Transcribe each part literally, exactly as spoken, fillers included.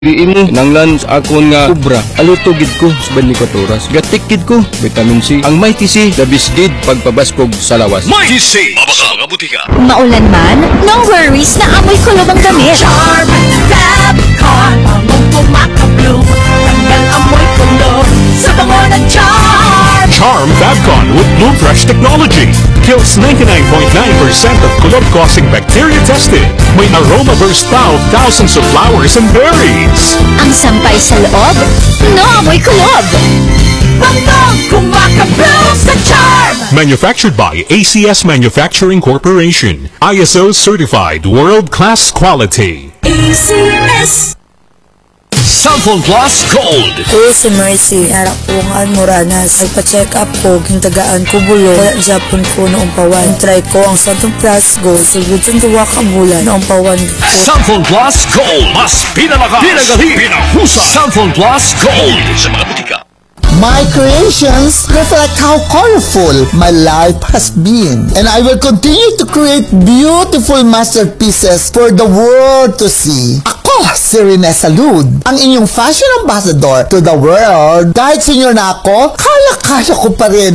Diin mo, nanglan sa akon nga kubra. Alutogid ko sa twenty-four oras. Gatikid ko, vitamin C. Ang Mighty C, dabisgid pagpabaskog sa lawas. Mighty C! Mabaka nga butika. Maulan man, no worries na amoy kulob ang damit. Charm Fabcon, pangong pumakabloom. Tanggal amoy kulob sa bango ng Charm. Charm Fabcon with Bloom Fresh technology. Kills ninety-nine point nine percent of kulob-causing bacteria tested. May aroma burst pa of thousands of flowers and berries. Ang sampay sa loob, no amoy kulob. Bangong pumakabloom sa Charm. Manufactured by A C S Manufacturing Corporation. I S O certified world-class quality. A C S. Cellphone Plus Gold. Ko si Mercy, harap ko nga Moranas. Nagpa-check up ko, gintagaan ko bulo. Wala Japon ko noong pawan. Try ko ang Cellphone Plus Gold. Sugod sa duwa ka bulan noong pawan. Cellphone Plus Gold. Mas pinalakas, pinagali, pinahusa. Cellphone Plus Gold. Sa mga butika. My creations reflect how colorful my life has been, and I will continue to create beautiful masterpieces for the world to see. Ako, si Rene Salud, ang inyong fashion ambassador to the world. Kahit senior na ako, kaya-kaya ko pa rin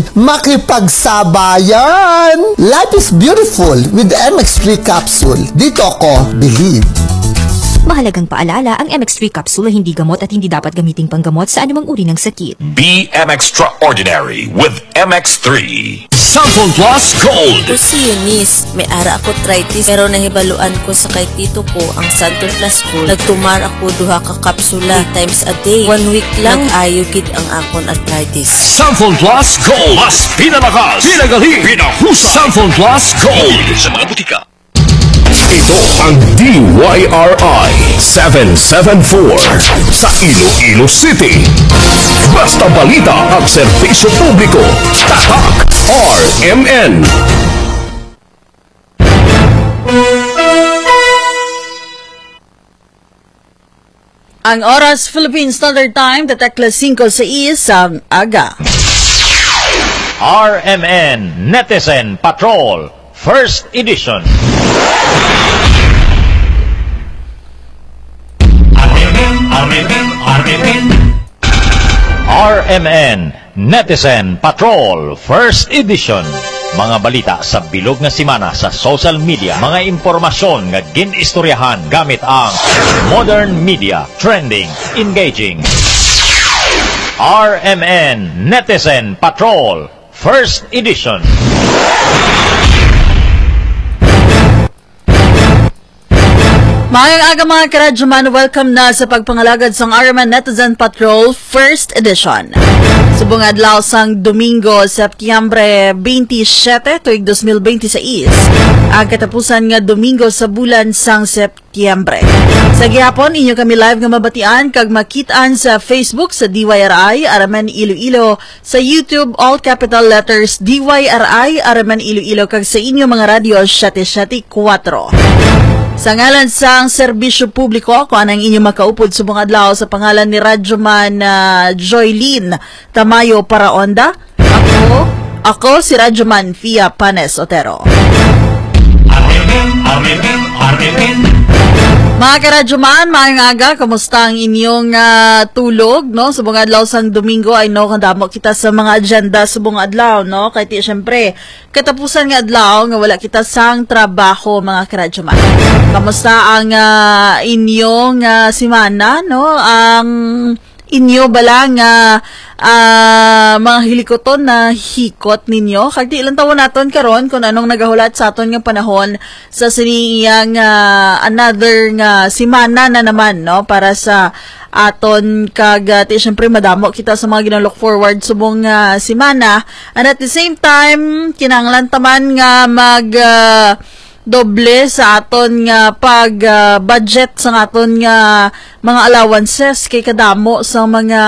makipagsabayan. Life is beautiful with the M X three capsule. Dito ako, believe. Mahalagang paalala, ang M X three capsule ay hindi gamot at hindi dapat gamiting panggamot sa anumang uri ng sakit. Be M Extraordinary with M X three. Cellphone Plus Gold. Ko si Eunice, may ara ako arthritis, pero nahibaluan ko sa kay tito ko ang Cellphone Plus Gold. Nagtumar ako duha ka kapsula three times a day. One week lang ayugid ang akon arthritis. Cellphone Plus Gold. Mas pinalakas, pinagali, pinahusa. Cellphone Plus Gold. Sa mga butika. Ito ang D Y R I seven seven four sa Iloilo City. Basta balita at serbisyo publiko. Tatak R M N. Ang oras Philippine Standard Time, Tatakla five sa isang aga. R M N Netizen Patrol First Edition. R M N Netizen Patrol First Edition. Mga balita sa bilog nga simana sa social media. Mga impormasyon nga ginistoryahan gamit ang modern media. Trending, engaging. R M N Netizen Patrol First Edition. Mayang aga mga karadyaman, welcome na sa pagpangalagad sang R M N Netizen Patrol First Edition. Subong adlaw sang Domingo, Setyembre twenty-seven, tuig two thousand twenty-six. Ang katapusan nga Domingo sa bulan sang Setyembre. Sa gihapon, inyo kami live nga mabatian kag makitaan sa Facebook sa D Y R I, R M N Iloilo, sa YouTube, all capital letters D Y R I, R M N Iloilo, kag sa inyo mga radio seven seven four. Sa ngalan sang serbisyo publiko, kung anang inyo makaupod subong adlaw sa pangalan ni Radyoman uh, Joylene Tamayo Paraonda, ako, ako si Radyoman Fia Panes Otero. Mga karadyoman, mga aga, kamusta ang inyong uh, tulog, no? Subong adlaw sang Domingo, ay no, kandamo kita sa mga agenda subong adlaw, no? Kaya ti, syempre, katapusan nga adlaw, nga wala kita sang trabaho, mga karadyoman. Kamusta ang uh, inyong uh, simana, no? Ang inyo balang uh, uh, mga hilikoton na hikot ninyo. Kagdi ilang taon naton karon kung anong nagahulat sa aton nga panahon sa siniyang uh, another nga simana na naman, no, para sa aton kag uh, syempre madamo kita sa mga ginalook forward subong uh, simana, and at the same time kinahanglan taman nga mag uh, doble sa aton nga pag uh, budget sa aton nga mga allowances kay kadamo sa mga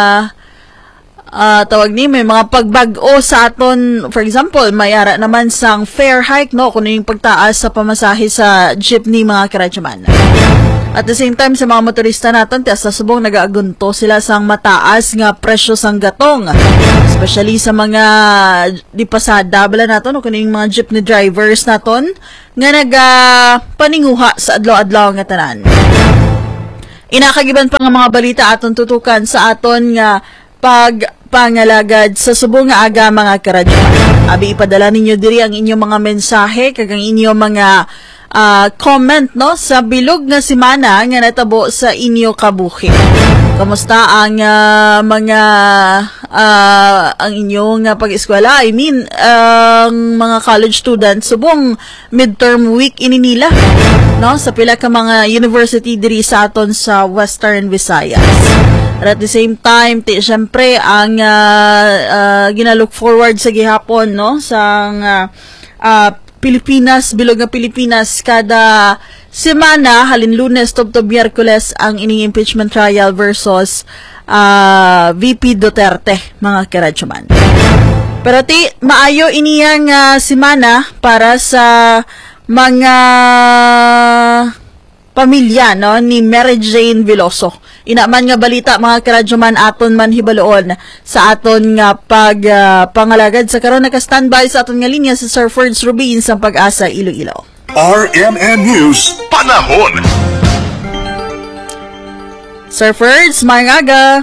uh, tawag ni may mga pagbag-o sa aton. For example, mayara naman sang fare hike, no, kuno yung pagtaas sa pamasahe sa jeepney, mga karadyaman. At the same time, sa mga motorista naton, tias sa subong nag-aagunto sila sang mataas nga presyo sang gatong. Especially sa mga di pasada, bala naton, o kuning mga jeepney drivers naton, nga nag-paninguha sa adlaw-adlaw nga tanan. Inakagiban pa nga mga balita aton tutukan sa aton nga pagpangalagad sa subong nga aga mga karadyo. Abi ipadala ninyo diri ang inyong mga mensahe kag ang inyong mga uh, comment no sa bilog nga semana nga natabo sa inyo kabuhi. Kamusta ang uh, mga uh, ang inyong uh, pag-eskwela? I mean, ang uh, mga college students subong midterm week ini nila no sa pila ka mga university diri sa aton sa Western Visayas. At at the same time, ti syempre ang uh, uh, ginalook forward sa gihapon no sa uh, uh, Pilipinas, bilog nga Pilipinas kada semana halin Lunes tubto Miyerkules ang ining impeachment trial versus uh, V P Duterte mga karadyoman. Pero ti maayo iniyang uh, semana para sa mga pamilya no ni Mary Jane Veloso. Inaman nga balita mga karadyoman aton man hibaloon sa aton nga pag uh, pangalagad sa karon naka-standby sa aton nga linya si Sir Ferds Rubin sa Pag-asa Iloilo. R M N News Panahon. Sir Ferds, mayang aga.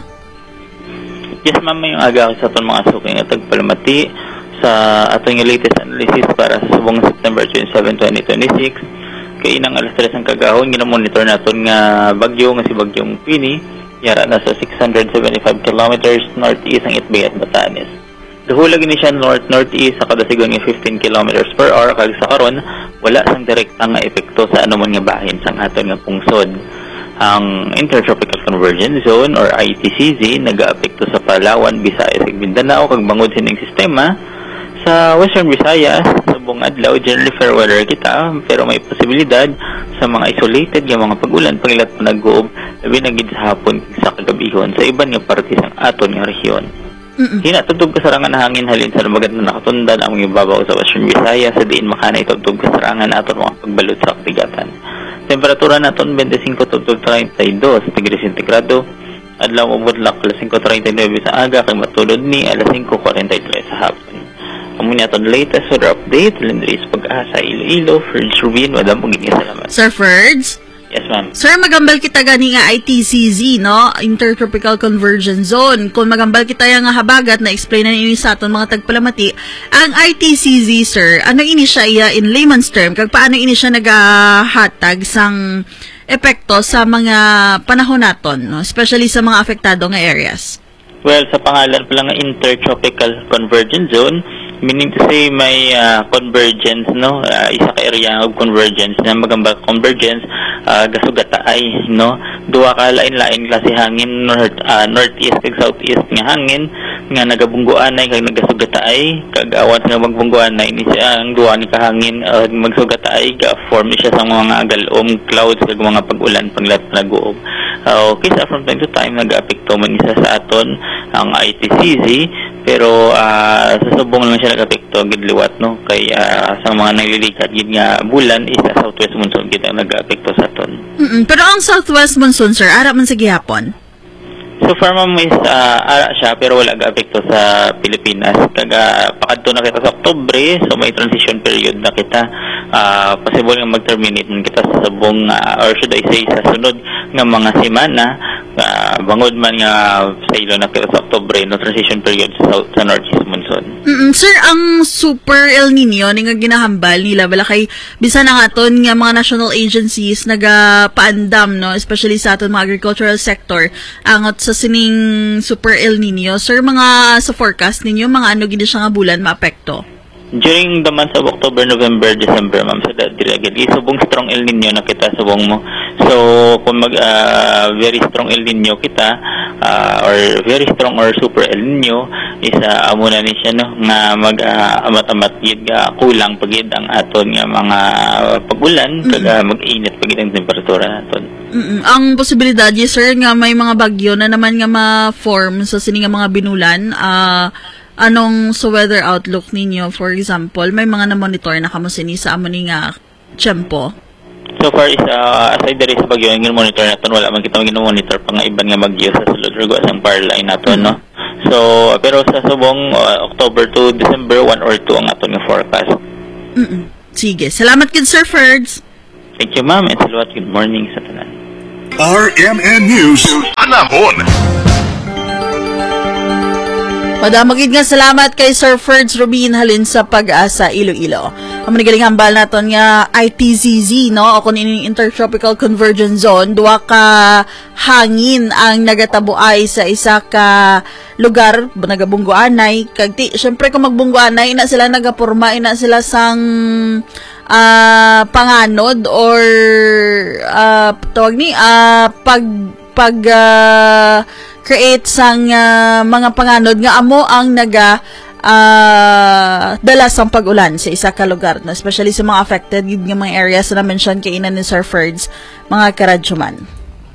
Yes ma'am, mayang aga sa aton mga suking at tagpalamati sa aton nga latest analysis para sa subong September twenty-seventh, twenty twenty-six. Kay inang alas tres ang kagahon, ginamonitor naton nga bagyo nga si bagyong Pini, yara na sa six hundred seventy-five kilometers northeast ang Itbay at Batanes. Dahulag ni siya north-northeast sa kada sigon nga fifteen kilometers per hour kag sa karon wala sang direktang nga epekto sa anuman nga bahin sang aton nga pungsod. Ang Intertropical Convergence Zone or I T C Z nagaapekto sa Palawan, Visayas ug Mindanao kag bangod sining sistema sa Western Visayas. Subong adlaw generally fair weather kita pero may posibilidad sa mga isolated nga mga pag-ulan pangilat pa nag-uob labi na gid sa hapon sa kagabihon sa iban nga parte sang aton nga rehiyon. Hinatugtog kasarangan na hangin halin sa lumagat na nakatundan ang ibabaw sa Western Visayas sa diin makana itugtog kasarangan aton mga pagbalot sa aktigatan. Temperatura naton twenty-five tugtog thirty-two degrees centigrado. Adlaw mabudlak alas five thirty-nine sa aga kay matulod ni alas five forty-three sa hapon. Amo ni aton latest weather update lindris Pag-asa Iloilo. Ferds Rubin, madam pong gini salamat. Sir Ferds? Yes ma'am. Sir, magambal kita gani nga I T C Z, no? Intertropical Convergence Zone. Kung magambal kita yung nga habagat na explain na ini sa aton mga tagpalamati, ang I T C Z, sir, ano ini siya iya in layman's term? Kag paano ini siya nagahatag sang epekto sa mga panahon naton, no? Especially sa mga apektado nga areas? Well, sa pangalan pala nga Intertropical Convergence Zone, meaning to say may uh, convergence no uh, isa ka area of convergence na magambal convergence uh, gasugataay no duha ka lain-lain klase hangin north uh, northeast kag southeast nga hangin nga nagabungguanay kag nagasugataay kag awan nga magbungguanay ni siya ang duha ni kahangin uh, magsugataay ga form siya sa mga galom clouds kag mga pag-ulan paglat nag-uob. Uh, okay, sa from time to time nag-apekto man isa sa aton ang I T C Z pero uh, sa subong lang siya nag-apekto gidliwat no kay uh, sa mga naglilikat gid nga bulan is sa southwest monsoon gid ang nag-apekto sa aton. Mm-mm. Pero ang southwest monsoon, sir, ara man sa gihapon? So far ma'am is uh, ara siya pero wala ga-apekto sa Pilipinas. Kaga pakadto na kita sa Oktubre, so may transition period na kita. Uh, possible nga mag-terminate man kita sa subong uh, or should I say sa sunod nga mga semana uh, bangod man nga sa ilo na kita sa Oktubre no transition period sa, sa northeast monsoon. Mm-mm. Sir, ang Super El Nino ni nga ginahambal nila bala kay bisan na aton nga mga national agencies nagapaandam no especially sa aton mga agricultural sector angot sa sining Super El Nino. Sir, mga sa forecast ninyo mga ano gid siya nga bulan maapekto? During the months of October, November, December, ma'am, sa so diragad, isubong strong El Nino na kita subong mo. So, kung mag uh, very strong El Nino kita, uh, or very strong or super El Nino, isa uh, amo na ni siya, no, nga mag uh, amat-amat yun, uh, kulang pagid ang aton nga mga pag-ulan, mm-hmm. kag uh, mag-init pagid ang temperatura naton. Mm-mm. Ang posibilidad, yes, sir, nga may mga bagyo na naman nga ma-form sa sining nga mga binulan, ah, uh, anong sa weather outlook ninyo? For example, may mga na-monitor na kamo sini sa amo ni nga tiyempo? So far is uh, aside dari sa bagyo ang monitor naton wala man kita mag-monitor pa nga iban nga bagyo sa sulod rugo ang power line naton mm-hmm. no. So pero sa subong uh, October to December one or two ang aton nga forecast. Mm. Sige, salamat gid Sir Ferds. Thank you ma'am and salawat good morning sa tanan. R M N News. Anahon. Madamagid nga salamat kay Sir Ferds Rubin halin sa Pag-asa, Iloilo. Ang manigaling hambal naton nga I T Z Z, no? O kung ining Intertropical Convergence Zone, duwa ka hangin ang nagatabuay sa isa ka lugar, nagabungguanay. Kagti, syempre kung magbungguanay, ina sila nagapurma, ina sila sang uh, panganod or uh, tawag ni, uh, pag, pag, uh, create sang uh, mga panganod nga amo ang naga uh, dala sang pag-ulan sa isa ka lugar, no? Especially sa mga affected yung mga areas na na-mention kay ina ni Sir Ferds, mga karadyoman.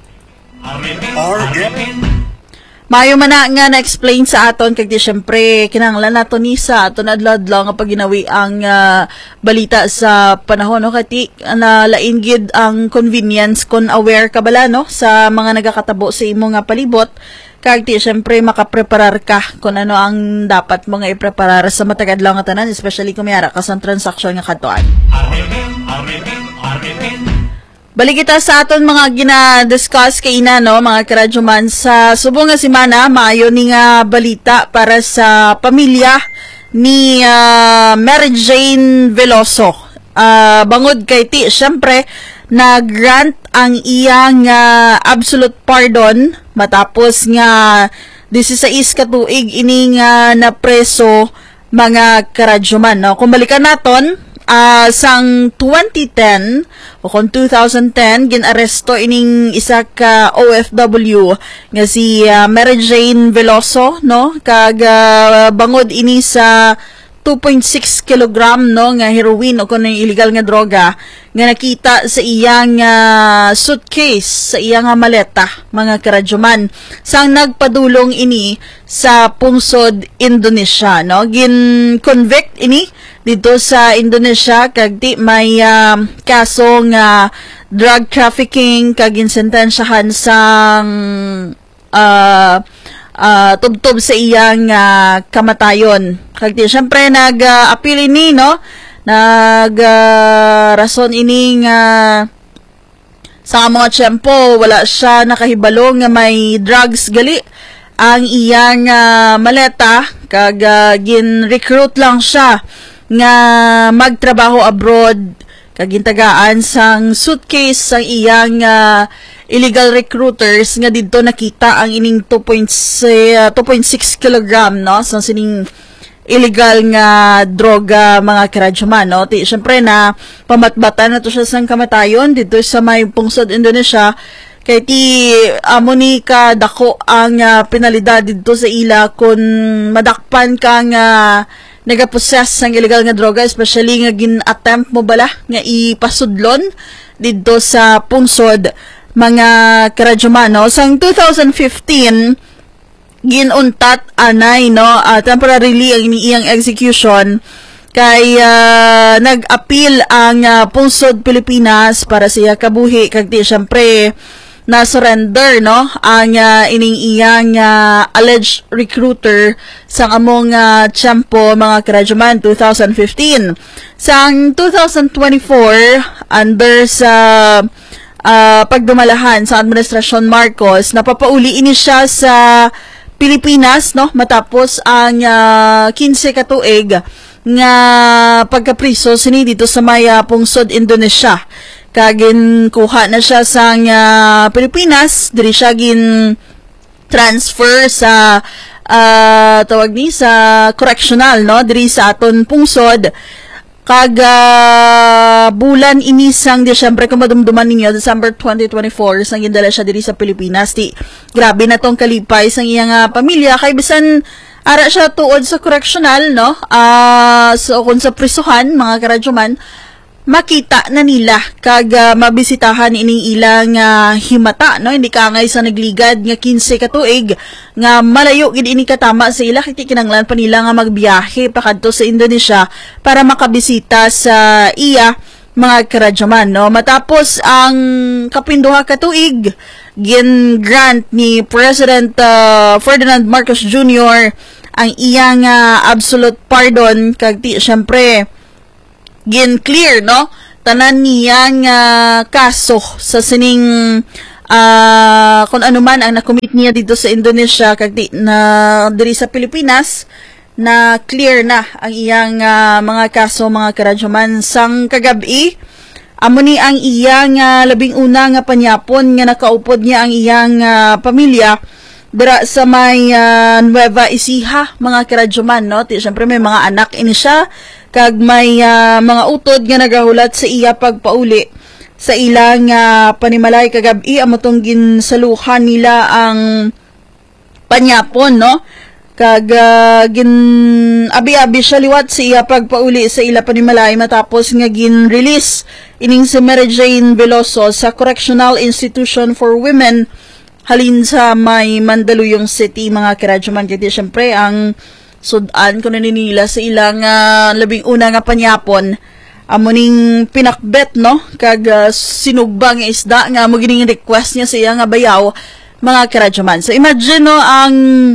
Mayo man na nga na-explain sa aton kag di syempre kinahanglan nato ni sa aton adlaw-adlaw nga pagginawi ang uh, balita sa panahon, no? Kati na lain gid ang convenience kon aware ka bala, no, sa mga nagakatabo sa imo nga palibot kag di syempre makapreparar ka kung ano ang dapat mo nga ipreparar sa matag adlaw nga tanan, especially kung mayara ka sa transaction nga kadtuan. Balik kita sa aton mga gina-discuss kay ina, no, mga karadyoman, sa subong nga semana maayo ni nga balita para sa pamilya ni uh, Mary Jane Veloso. Uh, bangod kay ti, syempre nag-grant ang iyang uh, absolute pardon matapos nga disisays ka tuig ining uh, na preso, mga karadyoman, no. Kung balikan naton, Uh, sang twenty ten o kung two thousand ten ginaresto ining isa ka O F W nga si uh, Mary Jane Veloso, no, kag uh, bangod ini sa two point six kilogram, no, nga heroin o kung illegal nga droga nga nakita sa iyang uh, suitcase, sa iyang maleta, mga karadyoman, sang nagpadulong ini sa pungsod Indonesia, no. Gin-convict ini dito sa Indonesia kag di may uh, kaso nga drug trafficking kag insentensyahan sang uh, uh, tubtob sa iyang uh, kamatayon. Kag di syempre nag-appeal uh, ini, no, nag uh, rason ining uh, sa mga tiyempo wala siya nakahibalo nga may drugs gali ang iyang uh, maleta kag uh, gin-recruit lang siya nga magtrabaho abroad kag gintagaan sang suitcase sang iyang uh, illegal recruiters nga didto nakita ang ining two point six kilogram, no, sang sining illegal nga droga, mga karadyoman, no. Ti syempre na pamatbatan na to siya sang kamatayon dito sa may pungsod Indonesia kay ti amo ni ka dako ang uh, penalidad dito sa ila kung madakpan kang uh, nagapossess ng illegal nga droga, especially nga gin-attempt mo bala nga ipasudlon dito sa pungsod, mga karadyoman, no. Sang two thousand fifteen ginuntat anay, no, uh, temporarily ang iyang execution kay uh, nag-appeal ang uh, pungsod Pilipinas para siya kabuhi kag di syempre na surrender, no, ang uh, ining iyang uh, alleged recruiter sang among uh, tiyempo, mga karadyoman, two thousand fifteen. Sang two thousand twenty-four, under sa uh, pagdumalahan sa Administrasyon Marcos, napapauli ini siya sa Pilipinas, no, matapos ang uh, fifteen ka tuig nga pagkapriso sini dito sa may uh, pungsod Indonesia. Kagin kuha na siya sa uh, Pilipinas, diri siya gin transfer sa uh, tawag ni sa correctional, no, diri sa aton pungsod. Kag uh, bulan inisang Disyembre, kung madumduman ninyo, December twenty twenty-four, sang gindala siya diri sa Pilipinas. Ti grabe na tong kalipay sang iyang uh, pamilya kay bisan ara siya tuod sa correctional, no, uh, so kung sa prisuhan, mga karadyoman, makita na nila kag uh, mabisitahan ining ilang uh, himata, no, hindi kangay sa nagligad nga fifteen ka tuig nga malayo gid ini katama sa ila, kiti kinanglan pa nila nga magbiyahe pa kadto sa Indonesia para makabisita sa iya, mga karadyaman, no. Matapos ang kapinduha ka tuig, gin grant ni President uh, Ferdinand Marcos Junior ang iyang uh, absolute pardon kag ti syempre gin clear, no, tanan niyang uh, kaso sa sining uh, kung ano man ang nakomit niya dito sa Indonesia kag di na diri sa Pilipinas na clear na ang iyang uh, mga kaso mga karadyoman sang kagabi. Amo ni ang iyang uh, labing una nga panyapon nga nakaupod niya ang iyang uh, pamilya dira sa may uh, Nueva Ecija mga karadyoman, no? Ti syempre may mga anak ini siya kag may uh, mga utod nga nagahulat sa iya pagpauli sa ilang uh, panimalay kagabi. Amo tong ginsaluhan nila ang panyapon, no? Kag uh, gin abi-abi siya liwat sa iya pagpauli sa ila panimalay matapos nga gin-release ining si Mary Jane Veloso sa Correctional Institution for Women halin sa may Mandaluyong City mga karadyoman. Kaya syempre ang sudan ko na ninila sa ilang uh, labing una nga panyapon amuning pinakbet, no? Kag uh, sinugba nga isda nga mo gining request niya sa iya nga bayaw mga karadyoman. So imagine, no, ang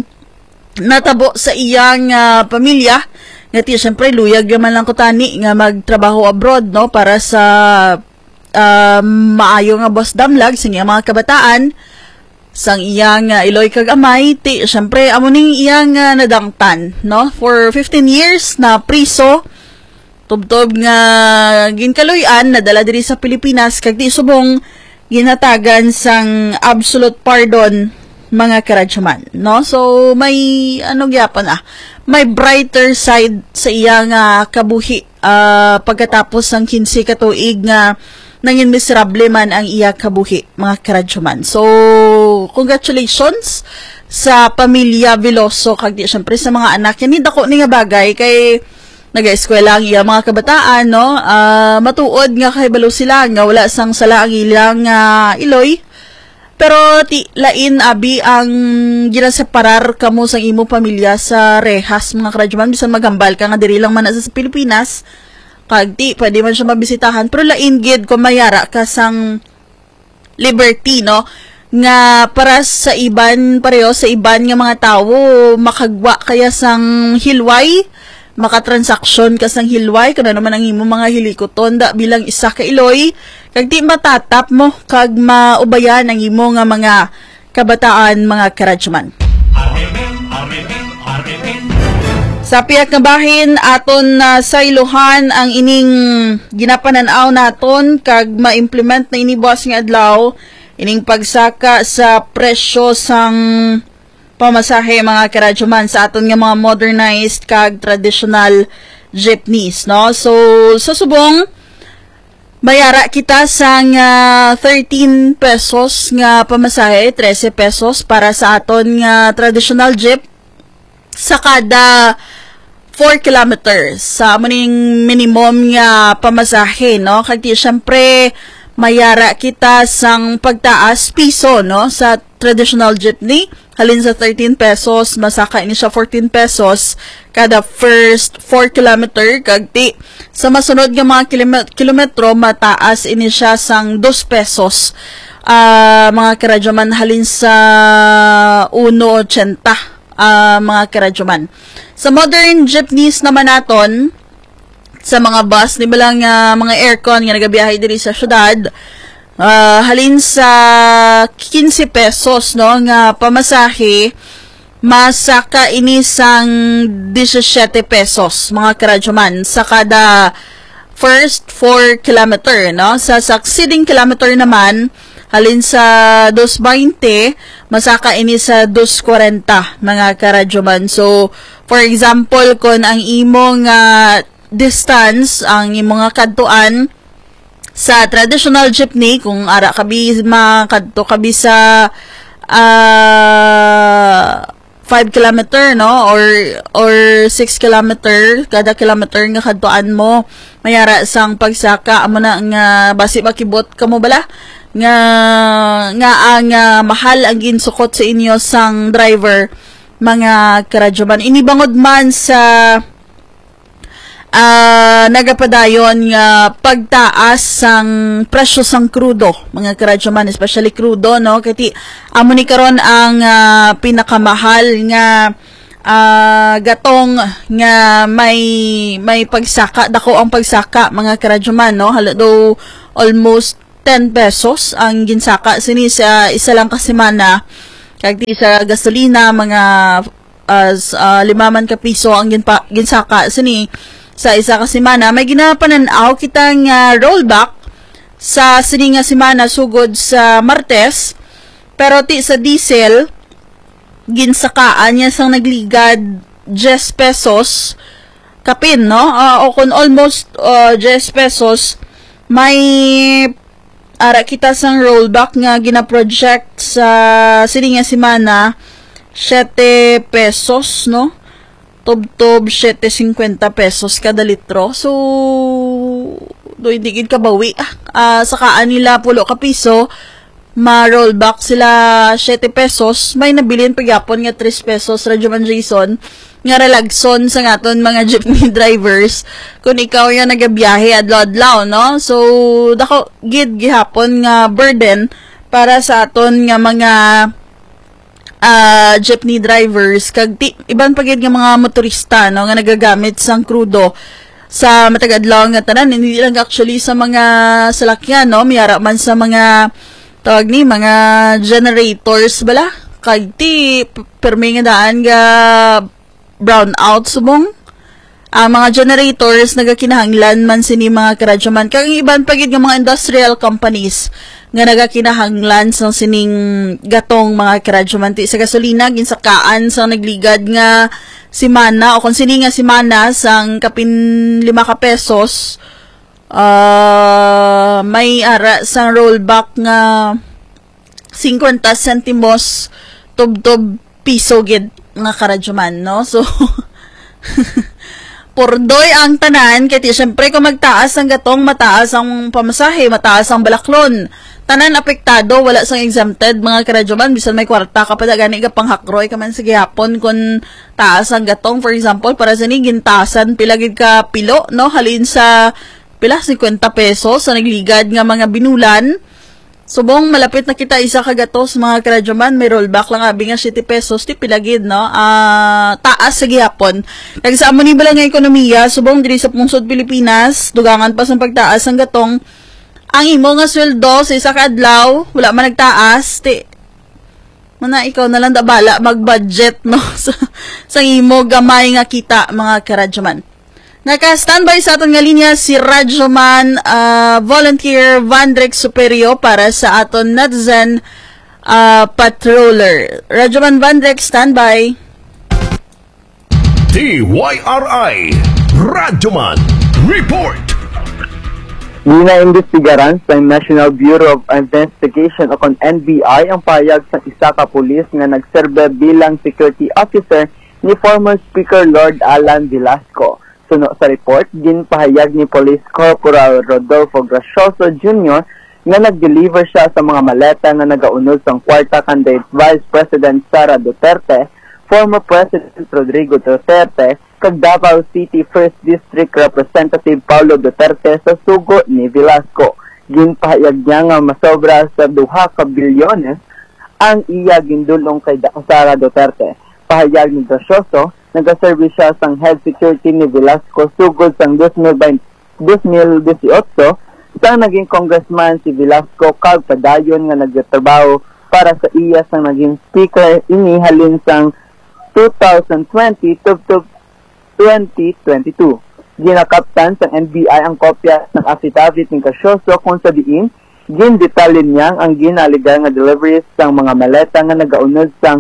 natabo sa iyang uh, pamilya nga ti syempre luyag man lang ko tani nga magtrabaho abroad, no, para sa uh, maayo nga boss damlag sa iyang mga kabataan sang iyang uh, iloy kag amay. Ti syempre amo ning iyang uh, nadangtan, no, for fifteen years na priso tubtob nga ginkaluyan nadala diri sa Pilipinas kag di subong ginatagan sang absolute pardon mga karadyoman, no. So may ano gyapon ah may brighter side sa iyang uh, kabuhi uh, pagkatapos ng kinsi ka tuig nga nangin miserable man ang iya kabuhi mga karadyoman. So congratulations sa pamilya Veloso kag di syempre sa mga anak yan. Hindi dako ni nga bagay kay nag-eskwela ang iya mga kabataan, no. Uh, matuod nga kay balo sila nga wala sang sala ang ilang uh, iloy. Pero ti lain abi ang ginaseparar kamo sang imo pamilya sa rehas mga karadyoman bisan magambal ka nga diri lang man sa Pilipinas. Kag ti pwede man siya mabisitahan pero lain gid kung mayara ka sang liberty, no, nga para sa iban pareho sa iban nga mga tawo makagwa kaya sang hilway makatransaksyon ka sang hilway kana naman ang imo mga hilikoton da bilang isa ka iloy kag di matatap mo kag maubayan ang imo nga mga kabataan mga karadyoman. Sa piyak nga bahin aton na uh, sa iluhan ang ining ginapananaw naton kag ma-implement na ini buwas nga adlaw ining pagsaka sa presyo sang pamasahe mga karadyoman sa aton nga mga modernized kag traditional jeepneys, no. So sa subong bayara kita sang uh, thirteen pesos nga pamasahe, thirteen pesos para sa aton nga traditional jeep sa kada four kilometers sa muning minimum nga pamasahe, no. Kag di syempre mayara kita sang pagtaas piso, no, sa traditional jeepney halin sa thirteen pesos masaka ini siya fourteen pesos kada first four kilometer kag di sa masunod nga mga kilom- kilometro mataas ini siya sang two pesos uh, mga karadyoman halin sa one eighty uh, mga karadyoman. Sa modern jeepneys naman naton sa mga bus ni balang uh, mga aircon nga nagabiyahe diri sa syudad uh, halin sa fifteen pesos, no, nga pamasahe masaka ini sang seventeen pesos mga karadyoman sa kada first four kilometer, no. Sa succeeding kilometer naman halin sa two twenty masaka ini sa two forty mga karadyoman. So for example kung ang imong uh, distance ang imong kadtuan sa traditional jeepney kung ara kabi makadto kabi sa uh, five kilometer, no, or or six kilometer kada kilometer nga kadtuan mo mayara sang pagsaka amo na nga basi makibot kamo bala nga nga ang uh, mahal ang ginsukot sa inyo sang driver mga karadyoman. Inibangod man sa uh, nagapadayon nga pagtaas sang presyo sang krudo mga karadyoman, especially krudo, no, kati amo ni karon ang uh, pinakamahal nga uh, gatong nga may may pagsaka dako ang pagsaka mga karadyoman, no, halo do almost ten pesos ang ginsaka sini sa isa lang ka semana. Kag di sa gasolina mga as uh, lima man ka piso ang ginpa, ginsaka sini sa isa ka semana. May ginapananaw kitang uh, rollback sa sini nga semana sugod sa Martes, pero ti sa diesel ginsakaan niya sang nagligad ten pesos kapin, no? Uh, o kung almost uh, ten pesos, may ara kita sang rollback nga gina-project sa sini nga semana seven pesos, no? Tob-tob seven fifty pesos kada litro. So do hindi gid kabawi ah. Uh, sakaan nila pulo ka piso, ma-rollback sila seven pesos, may nabilin pagyapon nga three pesos. Radyo man Jason nga relagson sa ngaton mga jeepney drivers kung ikaw yung nagabiyahe adlaw-adlaw, no? So dako gid gihapon nga burden para sa aton nga mga uh, jeepney drivers kag ti, iban pa gid nga mga motorista, no, nga nagagamit sang krudo sa matag-adlaw nga tanan, hindi lang actually sa mga salakyan, no, miyara man sa mga tawag ni mga generators bala kag ti permi nga daan nga brown out subong ang uh, mga generators nagakinahanglan man sini mga karadyaman kag iban pagid nga mga industrial companies nga nagakinahanglan sa sining gatong mga karadyaman ti sa gasolina ginsakaan sa nagligad nga semana o kung sini nga semana sang kapin lima ka pesos. Uh, may ara sang rollback nga fifty centimos tub-tub piso gid nga karadyaman, no? So pordoy ang tanan kay syempre kung magtaas ang gatong mataas ang pamasahe, mataas ang balaklon. Tanan apektado, wala sang exempted mga karadyaman, bisan may kwarta ka pa gani ka panghakroy ka man sa gihapon kung taas ang gatong. For example, para sa ni gintasan pila gid ka pilo, no? Halin sa pila fifty pesos sa nagligad nga mga binulan. Subong malapit na kita isa kagatos mga karadyaman, may rollback lang abi nga seven pesos ti pilagid, no? Uh, taas sa gihapon. Kag sa amo ni bala nga ekonomiya, subong diri sa pungsod Pilipinas, dugangan pa sa pagtaas ang gatong. Ang imo nga sweldo sa isa ka adlaw, wala man nagtaas, ti mana ikaw na lang da bala mag-budget, no? sa, sa imo gamay nga kita mga karadyaman. Naka-standby sa aton nga linya si Radyoman uh, Volunteer Vandrex Superio para sa aton netizen uh, patroller. Radyoman Vandrex, standby. D Y R I Radyoman Report. Ginaimbestigaran sa National Bureau of Investigation o kon N B I ang payag sa isa ka pulis nga nagserbe bilang security officer ni former Speaker Lord Alan Velasco. Suno sa report, ginpahayag ni Police Corporal Rodolfo Gracioso Junior nga nag-deliver siya sa mga maleta nga nagaunod sa kwarta candidate Vice President Sara Duterte, former President Rodrigo Duterte, kag Davao City First District Representative Paulo Duterte sa sugo ni Velasco. Ginpahayag niya nga masobra sa duha ka bilyones ang iya gindulong kay Sara Duterte. Pahayag ni Gracioso, nag-service siya sang head security ni Velasco sugod sang twenty eighteen sang naging congressman si Velasco kag padayon nga nagtrabaho para sa iya sang naging speaker ini halin sang twenty twenty to twenty twenty-two. Ginakaptan sang N B I ang kopya ng affidavit ni Gracioso kung sa diin gindetalyin niya ang ginaligal nga deliveries sang mga maleta nga nagaunod sang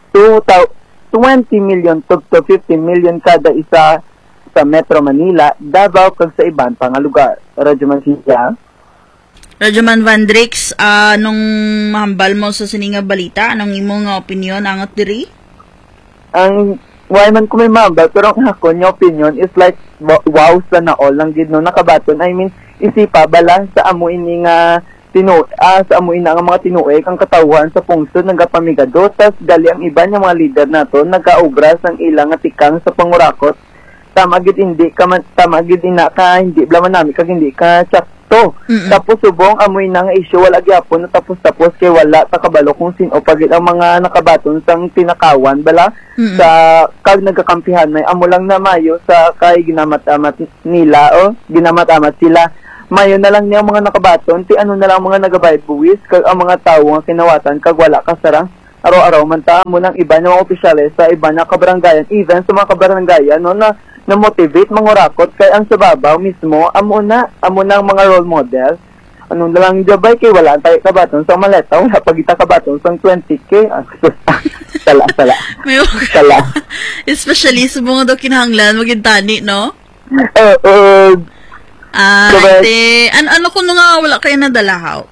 twenty million to fifty million kada isa sa Metro Manila, Davao kag sa iban pang lugar. Radyoman siya. Radyoman Vandrex, uh, nung mahambal mo sa sininga balita, anong imong uh, opinion angat diri? Ang why man ko may mahambal, pero ang ako yung opinion is like wow sa na all lang gid no nakabaton. I mean, isipa bala sa amo ini nga tinu ah, sa amuin na ang mga tinuig ang katawhan sa pungsod nagapamigado tas gali ang iba niya mga leader nato nagaubras ang ilang atikang sa pangurakot tamagid hindi ka man tamagid ina ka hindi blaman nami kag hindi ka sakto. Mm-hmm. Tapos subong amoy na nga issue wala gyapon tapos tapos kay wala ta kabalo kung sino pagid ang mga nakabaton sang tinakawan bala. Mm-hmm. Sa kag nagakampihan may amo lang na mayo sa kay ginamat-amat nila o ginamat-amat sila mayo na lang niya mga nakabaton, ti ano na lang mga nagabayad buwis, kag ang mga tao nga kinawatan, kag wala kasara. Araw-araw, manta mo ng iba ng mga opisyales sa iba na kabaranggayan, even sa mga kabaranggayan, no, na, na motivate, mangurakot, kay ang sa babaw mismo, amo na, amo na ang mga role models. Ano na lang jabay kay wala tayo kabaton sa maleta, wala pagita kabaton sa twenty K. Sala, sala. May sala. Especially sa mga daw kinahanglan, magintani, no? Eh, eh, Ah, correct. ite, an ano kung nga wala kayo nadalahaw?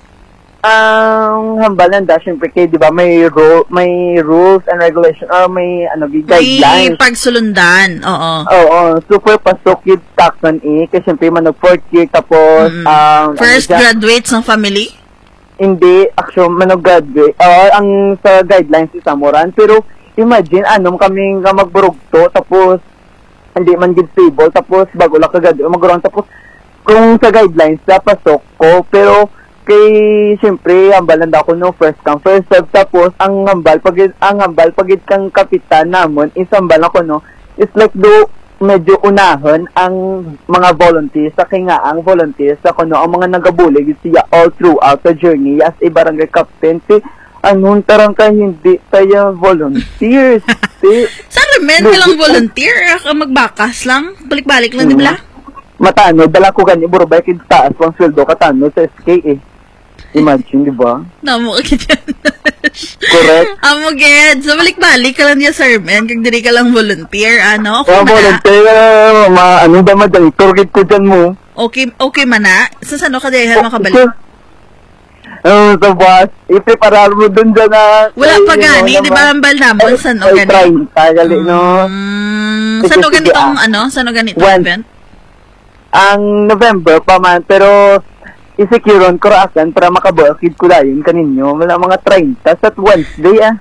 Ang hambalan da, syempre kay, di ba, may rule, may rules and regulation, or may, ano, May guidelines. pagsulundan, oo. Oo, super pasok yung taksan eh, kasi syempre manog fourth year, tapos, Mm. um, First ano siya, graduates ng family? hindi, actually, manog graduate, or ang sa guidelines is samuran, pero, imagine, anong kaming nga magburugto, tapos, hindi man gid stable, tapos, bago lang kagad, magkaroon, tapos, kung sa guidelines, sa pasok ko, pero, kay siyempre hambal nanda ko no first come first serve, tapos ang hambal pag ang hambal pag kang kapitan namon is hambal ako no is like do medyo unahan ang mga volunteers sa kay nga ang volunteers sa kuno ang mga nagabulig siya all throughout the journey as a barangay captain ti anong tarang ka hindi tayo volunteers ti Sana men ka lang volunteer, ka magbakas lang, balik-balik lang, di ba? matano dala ko kanya burubay kid taas pang sweldo katano sa S K eh. Imagine, di ba? Namo ka dyan. Correct. Amo ged, so balik-balik ka lang niya, sir, men, kag diri ka lang volunteer, ano? Okay Kaya man na. volunteer, uh, ma, ano ba madali? Turkit ko dyan mo. Okay, okay man na. Sa sano ka dahil makabalik? Uh, sa bus, ipreparar mo dun dyan na... Wala pa gani, di ba ang balnamon, sano Ay, gani? try, tagali, no? Mm, Sige, sano sige, ganitong, ah. ano? Sano ganitong When? event? Ang November pa man, pero isikiron ko raasan para makabukid ko dayon kaninyo. Wala mga thirty sa Wednesday, ah.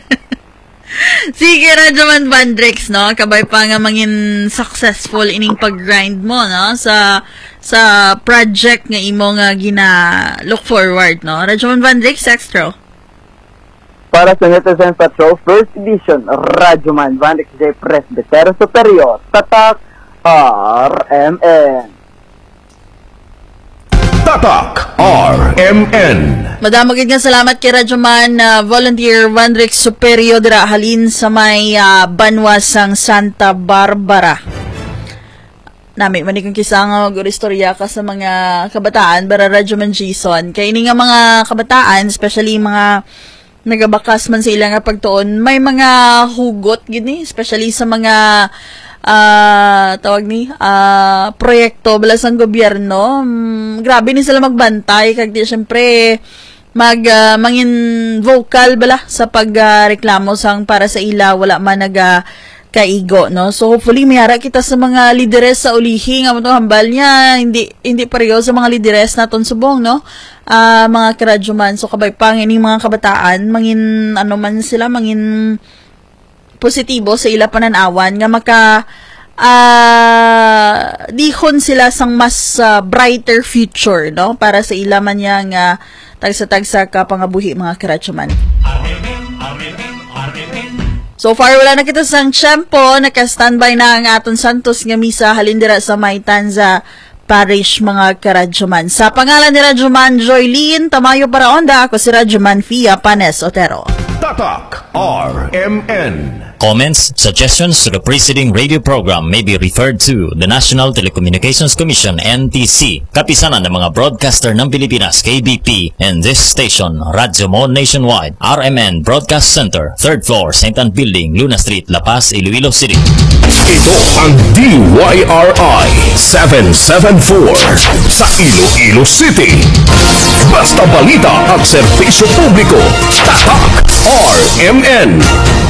Sige, Radyoman Vandrix, no? Kabay pa nga mangin successful ining pag-grind mo, no? Sa sa project nga imo nga gina look forward, no? Radyoman Vandrix, Extra. Para sa Netizen Patrol First Edition, Radyoman Vanix J. Presbytero Superior, Tatak, R M N. Tatak R M N. Madamagid nga salamat kay Radyoman uh, Volunteer Vandrix Superior dira halin sa may uh, Banwasang Santa Barbara. Nami manikang kisa nga mag-istorya ka sa mga kabataan para Radyoman Jason. Kay ini nga mga kabataan, especially mga nagabakas man sa ilang nga pagtuon, may mga hugot gini, especially sa mga ah uh, tawag ni ah uh, proyekto balas ng gobyerno. Um, grabe ni sila magbantay kag di syempre mag uh, mangin vocal bala sa pagreklamo uh, sang para sa ila wala man naga kaigo, no? So hopefully mayara kita sa mga lideres sa ulihi nga mo hambal niya hindi hindi pareho sa mga lideres naton subong, no? Uh, mga karadyoman, so kabay pang ining mga kabataan mangin ano man sila mangin positibo sa ila pananawan nga maka uh, dihon sila sang mas uh, brighter future, no? Para sa ila man yang uh, tagsa-tagsa ka pangabuhi mga karadyoman. So far, wala na kita sang tiyempo. Naka-standby na ang aton Santos nga misa halindira sa Maitanza Parish mga karadyoman. Sa pangalan ni Radyoman Joylene Tamayo Paraonda, ako si Radyoman Fia Panes Otero. Tatak R M N. Comments, suggestions to the preceding radio program may be referred to the National Telecommunications Commission N T C, kapisanan ng mga broadcaster ng Pilipinas K B P, and this station, Radyo Mo Nationwide, R M N Broadcast Center, third floor, Saint Anne Building, Luna Street, La Paz, Iloilo City. Ito ang D Y R I seven seven four sa Iloilo City. Basta balita at serbisyo publiko. Tatak R M N.